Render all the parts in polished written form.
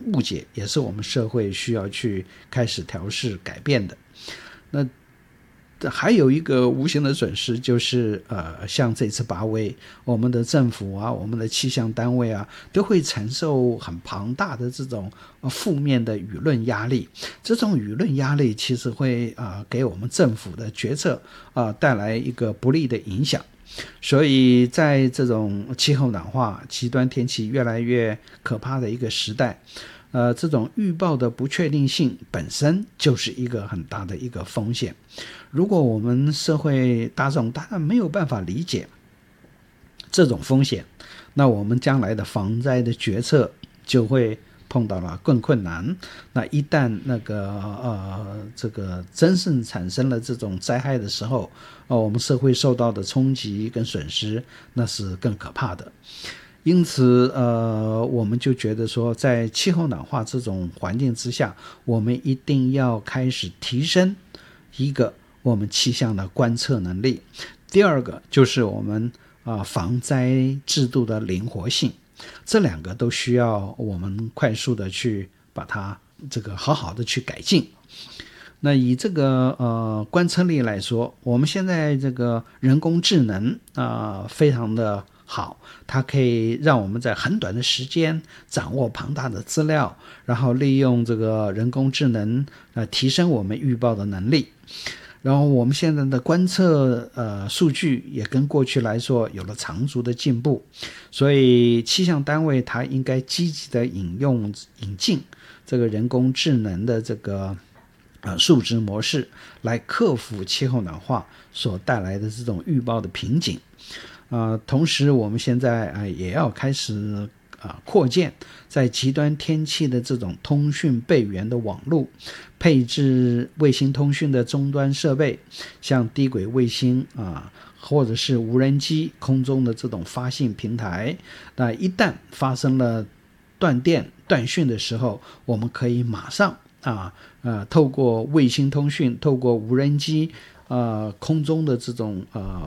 误解，也是我们社会需要去开始调试改变的。那还有一个无形的损失，就是像这次拔wei我们的政府啊，我们的气象单位啊，都会承受很庞大的这种负面的舆论压力。这种舆论压力其实会给我们政府的决策带来一个不利的影响。所以在这种气候暖化、极端天气越来越可怕的一个时代，这种预报的不确定性本身就是一个很大的一个风险。如果我们社会大众当然没有办法理解这种风险，那我们将来的防灾的决策就会碰到了更困难。那一旦这个真正产生了这种灾害的时候，我们社会受到的冲击跟损失那是更可怕的。因此我们就觉得说，在气候暖化这种环境之下，我们一定要开始提升一个我们气象的观测能力，第二个就是我们防灾制度的灵活性，这两个都需要我们快速的去把它这个好好的去改进。那以这个观测力来说，我们现在这个人工智能非常的好，它可以让我们在很短的时间掌握庞大的资料，然后利用这个人工智能提升我们预报的能力。然后我们现在的观测数据也跟过去来说有了长足的进步，所以气象单位它应该积极的引进这个人工智能的这个数值模式，来克服气候暖化所带来的这种预报的瓶颈。同时我们现在也要开始扩建在极端天气的这种通讯备援的网络，配置卫星通讯的终端设备，像低轨卫星或者是无人机空中的这种发信平台。那一旦发生了断电断讯的时候，我们可以马上透过卫星通讯，透过无人机空中的这种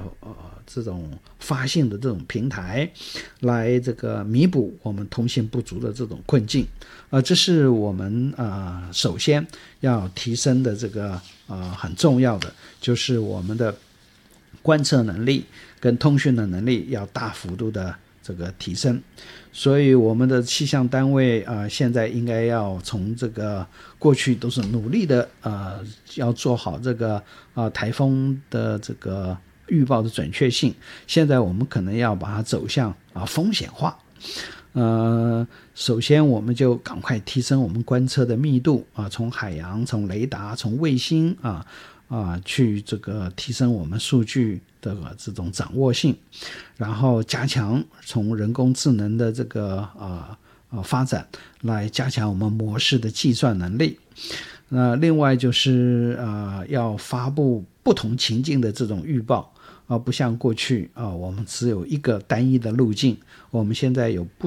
发信的这种平台，来这个弥补我们通信不足的这种困境。这是我们首先要提升的这个很重要的，就是我们的观测能力跟通讯的能力要大幅度的这个提升。所以我们的气象单位现在应该要从这个过去都是努力的要做好这个台风的这个预报的准确性，现在我们可能要把它走向风险化。首先我们就赶快提升我们观测的密度从海洋、从雷达、从卫星去这个提升我们数据的这种掌握性，然后加强从人工智能的这个发展来加强我们模式的计算能力。另外就是要发布不同情境的这种预报，不像过去我们只有一个单一的路径，我们现在有不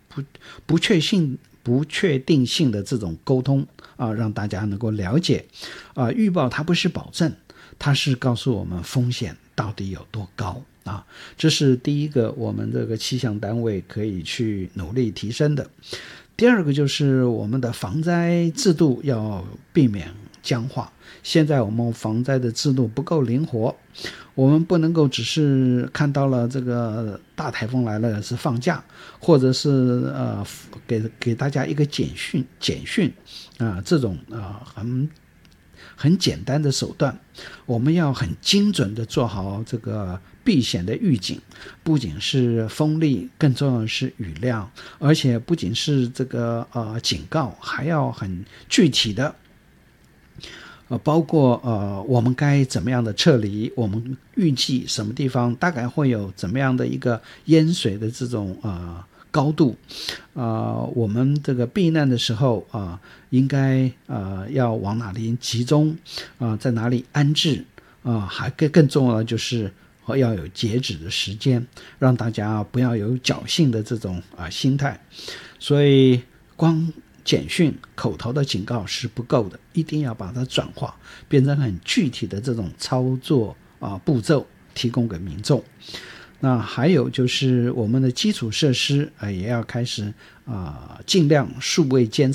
确定性的这种沟通让大家能够了解预报它不是保证，它是告诉我们风险到底有多高这是第一个我们这个气象单位可以去努力提升的。第二个就是我们的防灾制度要避免僵化，现在我们防灾的制度不够灵活，我们不能够只是看到了这个大台风来了是放假，或者是给大家一个简讯这种很简单的手段，我们要很精准的做好这个避险的预警，不仅是风力，更重要的是雨量，而且不仅是这个警告，还要很具体的包括我们该怎么样的撤离，我们预计什么地方大概会有怎么样的一个淹水的这种高度我们这个避难的时候应该要往哪里集中在哪里安置还更重要的就是要有截止的时间，让大家不要有侥幸的这种心态。所以光简讯口头的警告是不够的，一定要把它转化变成很具体的这种操作步骤提供给民众。那还有就是我们的基础设施也要开始尽量数位监测